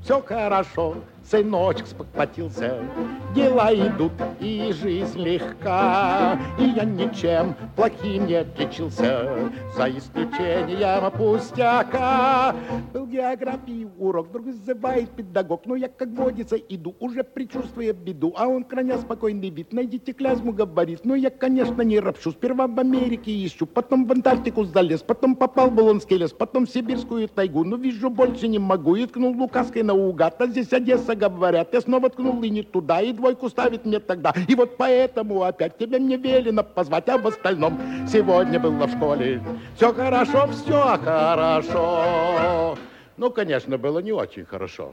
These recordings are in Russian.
все хорошо, сыночек спохватился. Дела идут, и жизнь легка, и я ничем плохим не отличился, за исключением пустяка. Был географии урок, вдруг вызывает педагог, но я, как водится, иду, уже предчувствуя беду, а он, храня спокойный вид, найдите клязьму, говорит. Но я, конечно, не ропщу, сперва в Америке ищу, потом в Антарктику залез, потом попал в Булонский лес, потом в Сибирскую тайгу, но вижу, больше не могу, и ткнул Лукаской наугад, а здесь Одесса, говорят, я снова ткнул и не туда, и двойку ставит мне тогда, и вот поэтому опять тебе мне велено позвать, а в остальном сегодня было в школе все хорошо, все хорошо. Ну, конечно, было не очень хорошо.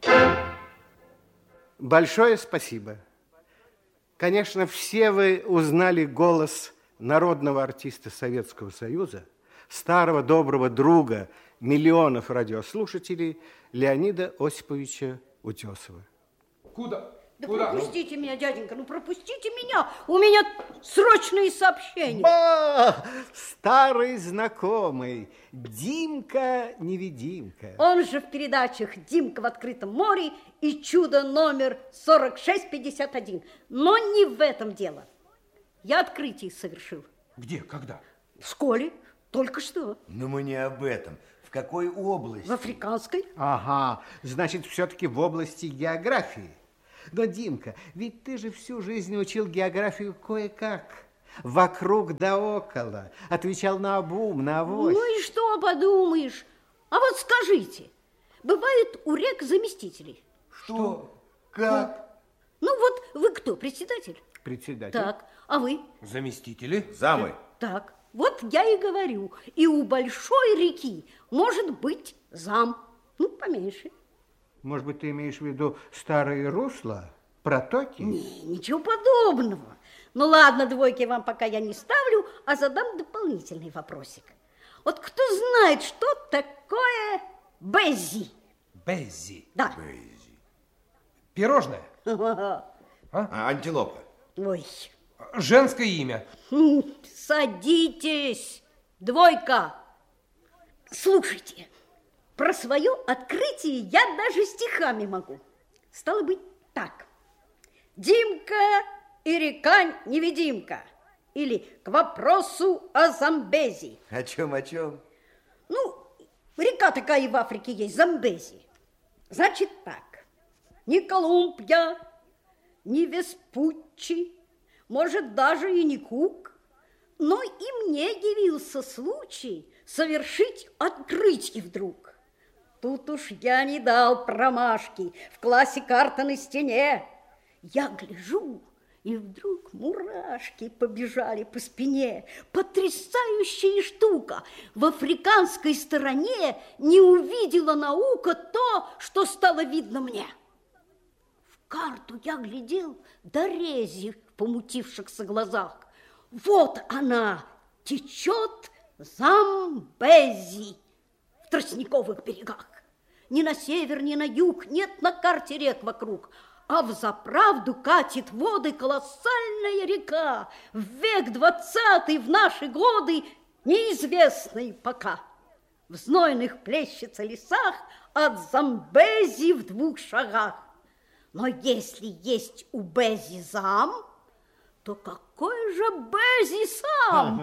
Большое спасибо. Конечно, все вы узнали голос народного артиста Советского Союза, старого доброго друга миллионов радиослушателей Леонида Осиповича Утесова. Куда? Да Куда? пропустите меня, дяденька, ну пропустите меня. У меня срочные сообщения. Ба! Старый знакомый, Димка-невидимка. Он же в передачах «Димка в открытом море» и «Чудо номер 4651». Но не в этом дело. Я открытие совершил. Где? Когда? В школе. Только что. Но мы не об этом. В какой области? В африканской. Ага, значит, все-таки в области географии. Но, Димка, ведь ты же всю жизнь учил географию кое-как. Вокруг да около. Отвечал наобум, на авось. Ну и что подумаешь? А вот скажите, бывают у рек заместители? Что? Как? Ну вот вы кто, председатель? Председатель. Так, а вы? Заместители? Замы. Так, вот я и говорю, и у большой реки может быть зам, ну, поменьше. Может быть, ты имеешь в виду старые русла, протоки? Ничего подобного. Ну ладно, двойки вам пока я не ставлю, а задам дополнительный вопросик. Вот кто знает, что такое Беззи? Беззи. Да. Пирожное? Антилопа. Ой. Женское имя. Садитесь, двойка. Слушайте, про свое открытие я даже стихами могу. Стало быть так. Димка и река-невидимка. Или к вопросу о Замбези. О чем, о чем? Ну, река такая и в Африке есть, Замбези. Значит так. Ни Колумб я, ни Веспуччи, может, даже и не Кук, но и мне явился случай совершить открытие вдруг. Тут уж я не дал промашки, в классе карта на стене. Я гляжу, и вдруг мурашки побежали по спине. Потрясающая штука! В африканской стороне не увидела наука то, что стало видно мне. В карту я глядел до рези в помутившихся глазах. Вот она течет Замбези в тростниковых берегах. Ни на север, ни на юг нет на карте рек вокруг, а взаправду катит воды колоссальная река, в век 20 в наши годы неизвестной пока. В знойных плещется лесах от Замбези в 2 шагах. Но если есть у Бези зам, то какой же Бези сам?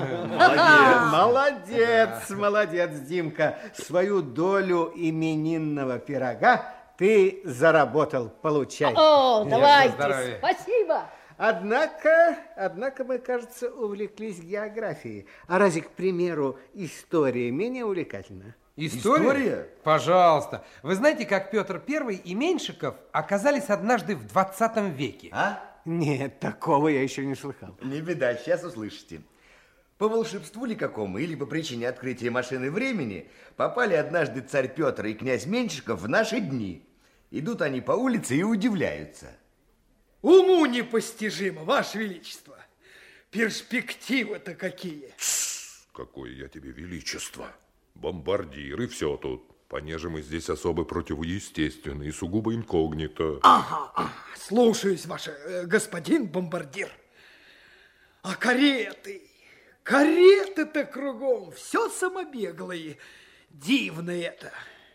Молодец, Димка. Свою долю именинного пирога ты заработал, получай. О, давайте, спасибо. Однако мы, кажется, увлеклись географией. А разве, к примеру, история менее увлекательна? История? Пожалуйста. Вы знаете, как Петр I и Меньшиков оказались однажды в 20 веке? А? Нет, такого я еще не слыхал. Не беда, сейчас услышите. По волшебству ли какому или по причине открытия машины времени попали однажды царь Петр и князь Меньшиков в наши дни. Идут они по улице и удивляются. Уму непостижимо, Ваше Величество. Перспективы-то какие. Какое я тебе величество. Бомбардиры, все тут. Понеже мы здесь особо противоестественные, сугубо инкогнито. Ага. Слушаюсь, господин бомбардир. А кареты? Кареты-то кругом, все самобеглые. Дивно это.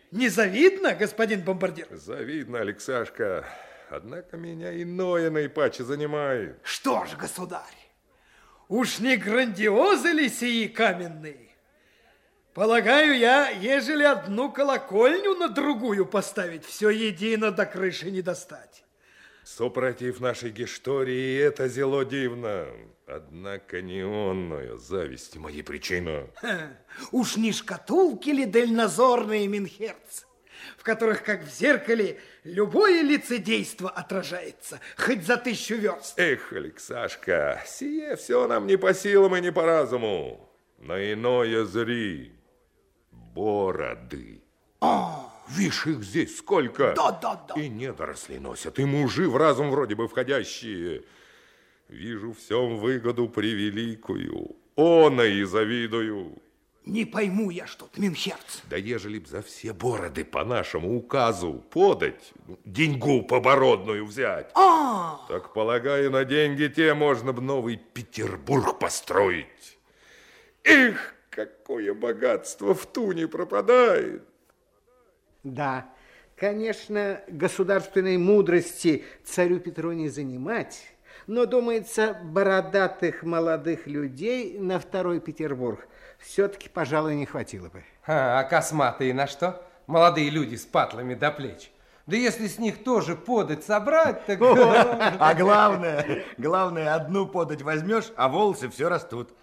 Не завидно, господин бомбардир? Завидно, Алексашка. Однако меня иное наипаче занимает. Что ж, государь, уж не грандиозы ли сии каменные? Полагаю я, ежели одну колокольню на другую поставить, все едино до крыши не достать. Супротив нашей гештории это зело дивно. Однако не онная зависти моей причина. Уж не шкатулки ли дальнозорные Минхерц, в которых, как в зеркале, любое лицедейство отражается, хоть за 1000 верст. Эх, Алексашка, сие все нам не по силам и не по разуму. На иное зри. Бороды. Вишь, их здесь сколько. Да. И недоросли носят, и мужи в разум вроде бы входящие. Вижу в сём выгоду превеликую. Оно и завидую. Не пойму я что-то, Минхерц. Да ежели б за все бороды по нашему указу подать, деньгу побородную взять, так, полагаю, на деньги те можно б новый Петербург построить. Эх, какое богатство в туне пропадает. Да, конечно, государственной мудрости царю Петру не занимать, но, думается, бородатых молодых людей на второй Петербург все-таки, пожалуй, не хватило бы. А косматые на что? Молодые люди с патлами до плеч. Да если с них тоже подать собрать, так... А главное, одну подать возьмешь, а волосы все растут.